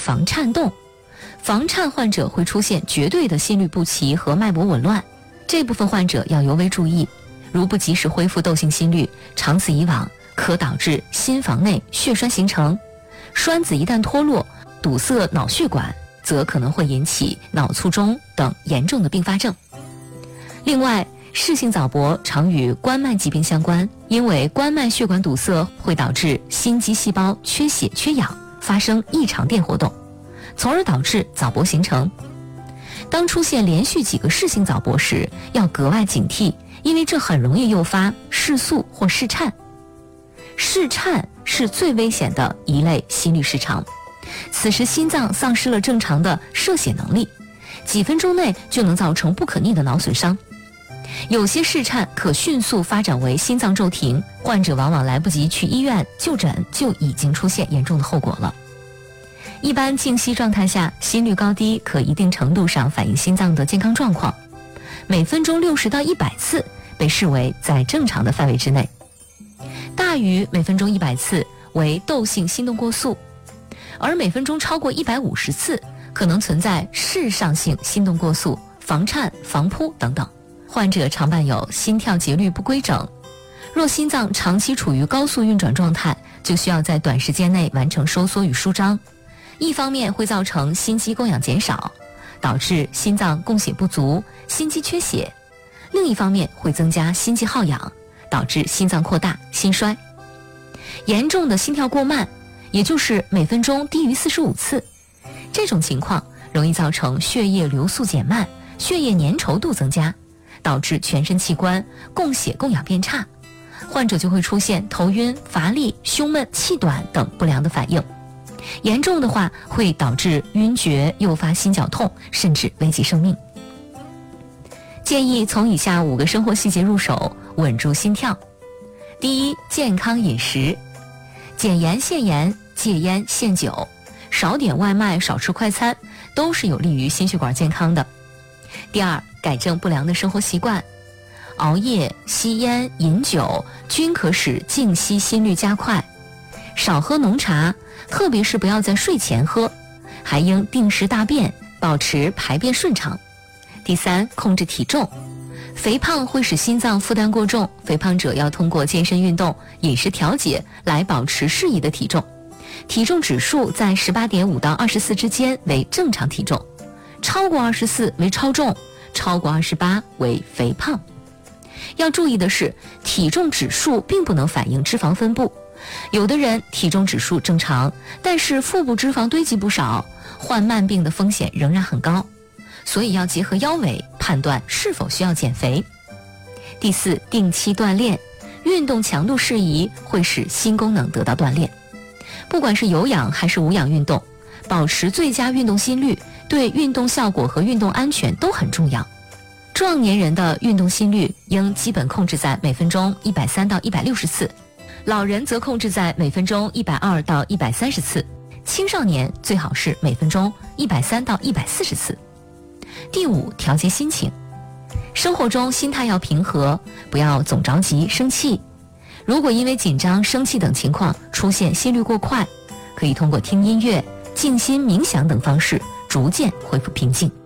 房颤动。房颤患者会出现绝对的心律不齐和脉搏紊乱，这部分患者要尤为注意，如不及时恢复窦性心律，长此以往可导致心房内血栓形成，栓子一旦脱落，堵塞脑血管，则可能会引起脑卒中等严重的并发症。另外，室性早搏常与冠脉疾病相关，因为冠脉血管堵塞会导致心肌细胞缺血缺氧，发生异常电活动，从而导致早搏形成。当出现连续几个室性早搏时，要格外警惕，因为这很容易诱发室速或室颤。室颤是最危险的一类心律失常，此时心脏丧失了正常的射血能力，几分钟内就能造成不可逆的脑损伤。有些室颤可迅速发展为心脏骤停，患者往往来不及去医院就诊，就已经出现严重的后果了。一般静息状态下，心率高低可一定程度上反映心脏的健康状况，每分钟60到100次被视为在正常的范围之内，大于每分钟100次为窦性心动过速，而每分钟超过150次可能存在室上性心动过速、房颤、房扑等等。患者常伴有心跳节律不规整，若心脏长期处于高速运转状态，就需要在短时间内完成收缩与舒张，一方面会造成心肌供氧减少，导致心脏供血不足、心肌缺血；另一方面会增加心肌耗氧，导致心脏扩大、心衰。严重的心跳过慢，也就是每分钟低于45次，这种情况容易造成血液流速减慢、血液粘稠度增加，导致全身器官供血供氧变差，患者就会出现头晕、乏力、胸闷、气短等不良的反应。严重的话会导致晕厥，诱发心绞痛，甚至危及生命。建议从以下5个生活细节入手，稳住心跳。第一，健康饮食，减盐限盐，戒烟限酒，少点外卖，少吃快餐，都是有利于心血管健康的。第二，改正不良的生活习惯，熬夜、吸烟、饮酒均可使静息心率加快，少喝浓茶，特别是不要在睡前喝，还应定时大便，保持排便顺畅。第三，控制体重，肥胖会使心脏负担过重，肥胖者要通过健身运动、饮食调节来保持适宜的体重，体重指数在 18.5 到24之间为正常体重，超过24为超重，超过28为肥胖。要注意的是，体重指数并不能反映脂肪分布，有的人体重指数正常，但是腹部脂肪堆积不少，患慢病的风险仍然很高，所以要结合腰围判断是否需要减肥。第四，定期锻炼，运动强度适宜会使心功能得到锻炼，不管是有氧还是无氧运动，保持最佳运动心率对运动效果和运动安全都很重要。壮年人的运动心率应基本控制在每分钟130到160次，老人则控制在每分钟120到130次，青少年最好是每分钟130到140次。第五，调节心情，生活中心态要平和，不要总着急生气。如果因为紧张、生气等情况出现心率过快，可以通过听音乐、静心冥想等方式逐渐恢复平静。